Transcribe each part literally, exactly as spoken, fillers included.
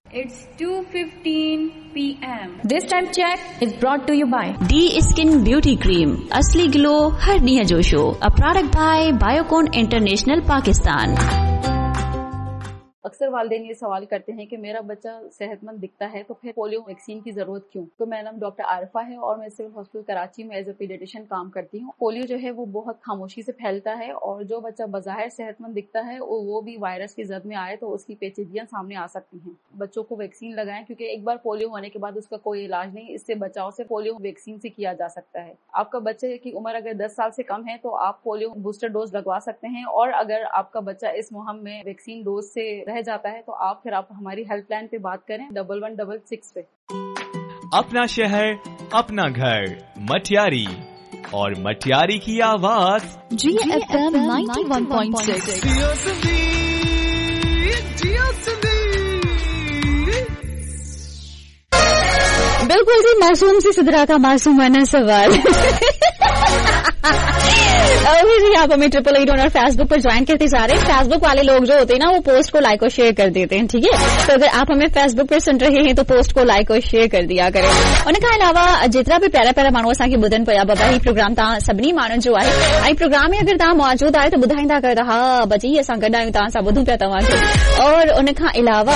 It's two fifteen p m This time check is brought to you by D Skin Beauty Cream. असली glow हर निया जोशो. A product by Biocon International Pakistan. अक्सर वालिदैन ये सवाल करते हैं कि मेरा बच्चा सेहतमंद दिखता है तो फिर पोलियो वैक्सीन की जरूरत क्यों। तो मेरा नाम डॉक्टर आरिफा है और मैं सिविल हॉस्पिटल कराची में एज ए पीडियाट्रिशियन काम करती हूँ। पोलियो जो है वो बहुत खामोशी से फैलता है और जो बच्चा बज़ाहिर सेहतमंद दिखता है वो भी वायरस की जद में आए तो उसकी पेचीदगियां सामने आ सकती हैं। बच्चों को वैक्सीन लगाएं क्योंकि एक बार पोलियो होने के बाद उसका कोई इलाज नहीं, इससे बचाव से पोलियो वैक्सीन से किया जा सकता है। आपका बच्चे की उम्र अगर दस साल से कम है तो आप पोलियो बूस्टर डोज लगवा सकते हैं और अगर आपका बच्चा इस मुहिम में वैक्सीन डोज से रह जाता है तो आप फिर आप हमारी हेल्पलाइन पे बात करें डबल वन डबल सिक्स पे। अपना शहर अपना घर मटियारी और मटियारी की आवाज जी F M ninety one point six. बिल्कुल जी, मासूम सी सिदरा का मासूमाना सवाल। अभी जी आप हमें ट्रिपल एट ऑन फेसबुक पर ज्वाइन करते जा रहे हैं। फेसबुक वाले लोग जो होते हैं ना वो पोस्ट को लाइक और शेयर कर देते हैं, ठीक है। तो अगर आप हमें फेसबुक पर सुन रहे हैं तो पोस्ट को लाइक और शेयर कर दिया करें। उनके अलावा जितना भी प्यारा प्यारा माण्हू असांखे ॿुधनि पिया बाबा ही प्रोग्राम तव्हां सभिनी माण्हुनि जो आहे ऐं प्रोग्राम में अगर तव्हां मौजूद आहे त ॿुधाईंदा कयो हा बची असां गॾु आहियूं, तव्हां सां ॿुधूं पिया तव्हांखे। और उनखां अलावा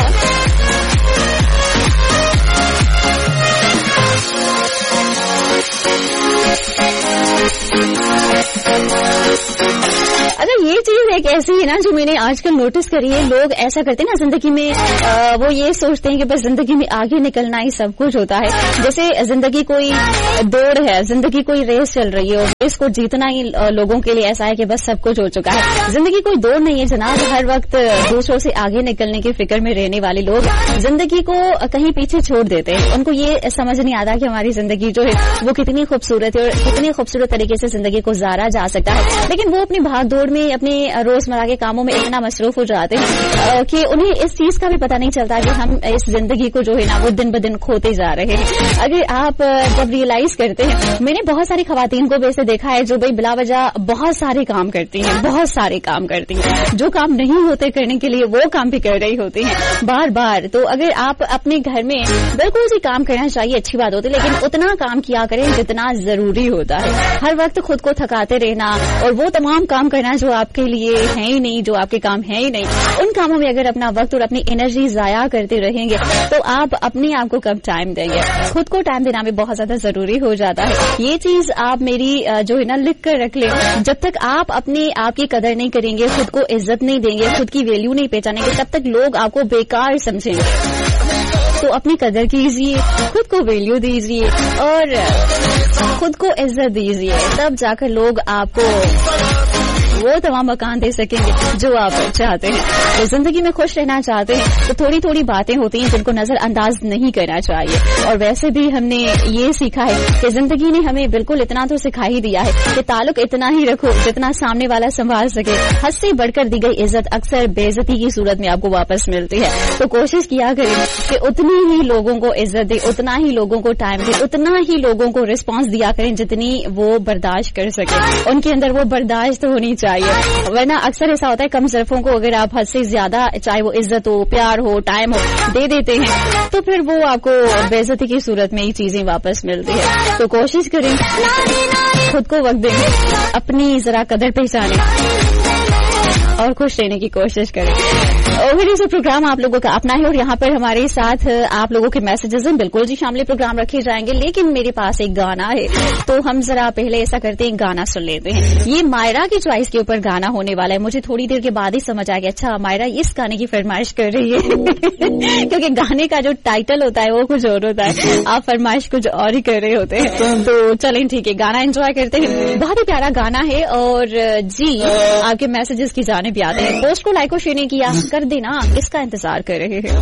अच्छा ये चीज एक ऐसी है ना जो मैंने आजकल नोटिस करी है। लोग ऐसा करते हैं ना जिंदगी में, आ, वो ये सोचते हैं कि बस जिंदगी में आगे निकलना ही सब कुछ होता है। जैसे जिंदगी कोई दौड़ है, जिंदगी कोई रेस चल रही है, रेस को जीतना ही लोगों के लिए ऐसा है कि बस सब कुछ हो चुका है। जिंदगी कोई दौड़ नहीं है जनाब। हर वक्त दूसरों से आगे निकलने की फिक्र में रहने वाले लोग जिंदगी को कहीं पीछे छोड़ देते हैं। उनको ये समझ नहीं आता कि हमारी जिंदगी जो है वो कितनी खूबसूरत है और कितनी खूबसूरत तरीके से जिंदगी को गुजारा जा सकता है। लेकिन वो अपनी भाग दौड़ में अपने रोजमर्रा के कामों में इतना मसरूफ हो जाते हैं कि उन्हें इस चीज का भी पता नहीं चलता कि हम इस जिंदगी को जो है ना वो दिन ब दिन खोते जा रहे हैं। अगर आप जब रियलाइज करते हैं, मैंने बहुत सारी खवातीन को वैसे देखा है जो भाई बिला वजह बहुत सारे काम करती हैं, बहुत सारे काम करती हैं, जो काम नहीं होते करने के लिए वो काम भी कर रही होती हैं बार बार। तो अगर आप अपने घर में बिल्कुल ही काम करना चाहिए, अच्छी बात होती है, लेकिन उतना काम किया करें जितना जरूरी होता है। हर वक्त खुद को थकाते रहना और वो तमाम काम करना जो आपके लिए है ही नहीं, जो आपके काम है ही नहीं, उन कामों में अगर अपना वक्त और अपनी एनर्जी जाया करते रहेंगे तो आप अपने आप को कब टाइम देंगे। खुद को टाइम देना भी बहुत ज्यादा जरूरी हो जाता है। ये चीज आप मेरी जो है ना लिख कर रख ले। जब तक आप अपने आप की कदर नहीं करेंगे, खुद को इज्जत नहीं देंगे, खुद की वैल्यू नहीं पहचानेंगे, तब तक लोग आपको बेकार समझेंगे। तो अपनी कदर कीजिए, खुद को वैल्यू दीजिए और खुद को इज्जत दीजिए, तब जाकर लोग आपको वो तमाम मकान दे सकेंगे जो आप चाहते हैं। तो जिंदगी में खुश रहना चाहते हैं तो थोड़ी थोड़ी बातें होती हैं जिनको नजरअंदाज नहीं करना चाहिए। और वैसे भी हमने ये सीखा है कि जिंदगी ने हमें बिल्कुल इतना तो सिखा ही दिया है कि ताल्लुक इतना ही रखो जितना सामने वाला संभाल सके। हद से बढ़कर दी गई इज्जत अक्सर बेइज्जती की सूरत में आपको वापस मिलती है। तो कोशिश किया करें कि उतनी ही लोगों को इज्जत दे, उतना ही लोगों को टाइम दे, उतना ही लोगों को रिस्पॉन्स दिया करें जितनी वो बर्दाश्त कर सके। उनके अंदर वो बर्दाश्त होनी चाहिए, वरना अक्सर ऐसा होता है कम ज़रफ़ों को अगर आप हद से ज्यादा, चाहे वो इज्जत हो, प्यार हो, टाइम हो, दे देते हैं तो फिर वो आपको बेइज्जती की सूरत में ही चीजें वापस मिलती है। तो कोशिश करें खुद को वक्त दें, अपनी जरा कदर पहचानें और खुश रहने की कोशिश करें। ओवरऑल से प्रोग्राम आप लोगों का अपना है और यहाँ पर हमारे साथ आप लोगों के मैसेजेस हैं, बिल्कुल जी शामिल प्रोग्राम रखे जाएंगे। लेकिन मेरे पास एक गाना है तो हम जरा पहले ऐसा करते हैं, गाना सुन लेते हैं। ये मायरा की चॉइस के ऊपर गाना होने वाला है। मुझे थोड़ी देर के बाद ही समझ आ गया, अच्छा मायरा इस गाने की फरमाइश कर रही है क्योंकि गाने का जो टाइटल होता है वो कुछ और होता है, आप फरमाइश कुछ और ही कर रहे होते हैं। तो चलें ठीक है, गाना एंजॉय करते हैं। बहुत ही प्यारा गाना है और जी आपके मैसेजेस की जाने भी आते हैं। पोस्ट को लाइक और शेयर नहीं किया कर देना, इसका इंतजार कर रहे हैं।